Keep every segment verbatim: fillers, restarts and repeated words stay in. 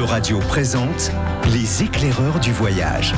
Euradio présente Les éclaireurs du voyage.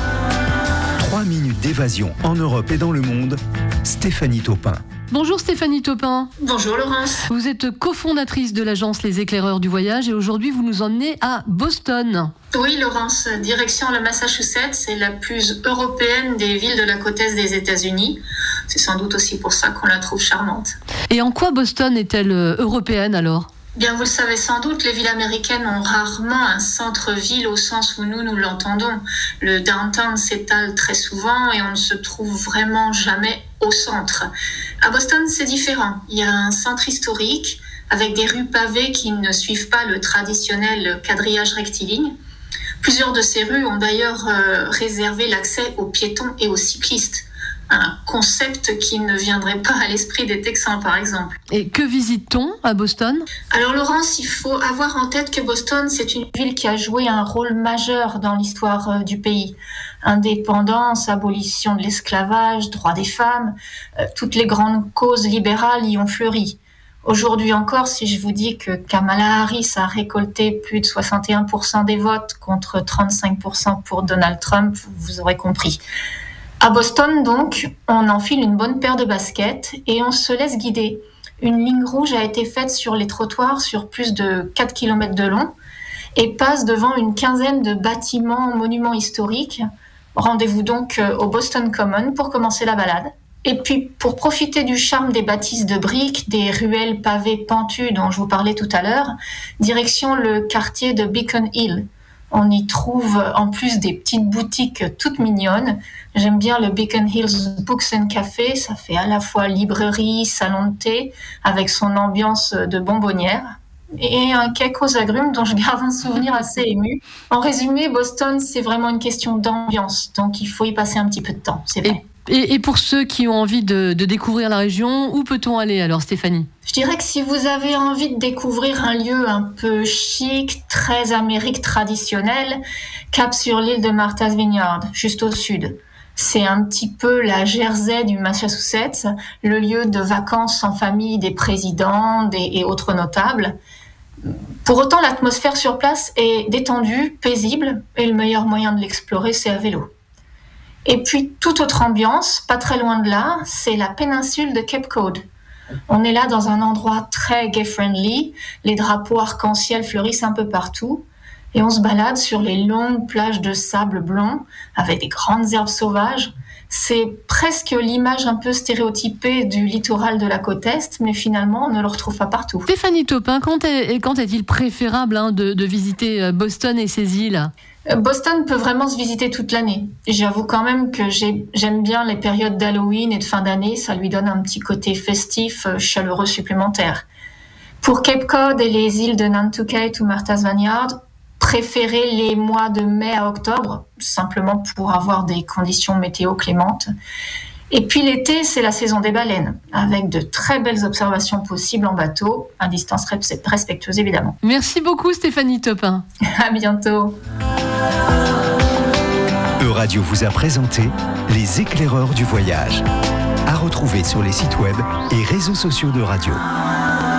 Trois minutes d'évasion en Europe et dans le monde. Stéphanie Taupin. Bonjour Stéphanie Taupin. Bonjour Laurence. Vous êtes cofondatrice de l'agence Les éclaireurs du voyage et aujourd'hui vous nous emmenez à Boston. Oui Laurence, direction le Massachusetts, c'est la plus européenne des villes de la côte est des États-Unis. C'est sans doute aussi pour ça qu'on la trouve charmante. Et en quoi Boston est-elle européenne alors ? Bien, vous le savez sans doute, les villes américaines ont rarement un centre-ville au sens où nous, nous l'entendons. Le downtown s'étale très souvent et on ne se trouve vraiment jamais au centre. À Boston, c'est différent. Il y a un centre historique avec des rues pavées qui ne suivent pas le traditionnel quadrillage rectiligne. Plusieurs de ces rues ont d'ailleurs euh, réservé l'accès aux piétons et aux cyclistes. Un concept qui ne viendrait pas à l'esprit des Texans, par exemple. Et que visite-t-on à Boston ? Alors Laurence, il faut avoir en tête que Boston, c'est une ville qui a joué un rôle majeur dans l'histoire du pays. Indépendance, abolition de l'esclavage, droits des femmes, euh, toutes les grandes causes libérales y ont fleuri. Aujourd'hui encore, si je vous dis que Kamala Harris a récolté plus de soixante et un pour cent des votes contre trente-cinq pour cent pour Donald Trump, vous aurez compris. À Boston, donc, on enfile une bonne paire de baskets et on se laisse guider. Une ligne rouge a été faite sur les trottoirs sur plus de quatre kilomètres de long et passe devant une quinzaine de bâtiments, monuments historiques. Rendez-vous donc au Boston Common pour commencer la balade. Et puis, pour profiter du charme des bâtisses de briques, des ruelles pavées pentues dont je vous parlais tout à l'heure, direction le quartier de Beacon Hill. On y trouve en plus des petites boutiques toutes mignonnes. J'aime bien le Beacon Hills Books and Café. Ça fait à la fois librairie, salon de thé, avec son ambiance de bonbonnière. Et un cake aux agrumes dont je garde un souvenir assez ému. En résumé, Boston, c'est vraiment une question d'ambiance. Donc il faut y passer un petit peu de temps, c'est vrai. Et, et, et pour ceux qui ont envie de, de découvrir la région, où peut-on aller alors Stéphanie ? Je dirais que si vous avez envie de découvrir un lieu un peu chic, très Amérique traditionnelle, cap sur l'île de Martha's Vineyard, juste au sud. C'est un petit peu la Jersey du Massachusetts, le lieu de vacances en famille des présidents des, et autres notables. Pour autant, l'atmosphère sur place est détendue, paisible, et le meilleur moyen de l'explorer, c'est à vélo. Et puis, toute autre ambiance, pas très loin de là, c'est la péninsule de Cape Cod. On est là dans un endroit très gay-friendly, les drapeaux arc-en-ciel fleurissent un peu partout, et on se balade sur les longues plages de sable blond, avec des grandes herbes sauvages. C'est presque l'image un peu stéréotypée du littoral de la côte Est, mais finalement, on ne le retrouve pas partout. Stéphanie Taupin, quand, est, quand est-il préférable hein, de, de visiter Boston et ses îles ? Boston peut vraiment se visiter toute l'année. J'avoue quand même que j'ai, j'aime bien les périodes d'Halloween et de fin d'année, ça lui donne un petit côté festif, chaleureux supplémentaire. Pour Cape Cod et les îles de Nantucket ou Martha's Vineyard, préférez les mois de mai à octobre, simplement pour avoir des conditions météo clémentes. Et puis l'été, c'est la saison des baleines, avec de très belles observations possibles en bateau, à distance respectueuse évidemment. Merci beaucoup Stéphanie Taupin. À bientôt. Euradio vous a présenté Les éclaireurs du voyage. À retrouver sur les sites web et réseaux sociaux d'Euradio.